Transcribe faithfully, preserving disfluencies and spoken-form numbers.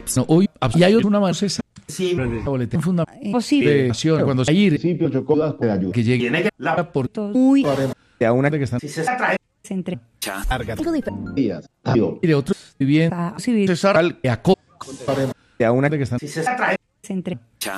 No, hoy y hay una más esa Sí, boletín fundamental Posible. de acción cuando se ir Principio chocolate de ayuda. que llegue tiene que la por Muy. De una de que están si se trae Entre. días. Tío, y de otros viviendo Civil. César al que aco de una de que están si se trae Entre.